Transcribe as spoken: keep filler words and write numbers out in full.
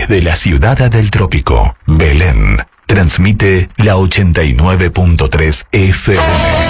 Desde la ciudad del trópico, Belén, transmite la ochenta y nueve punto tres F M.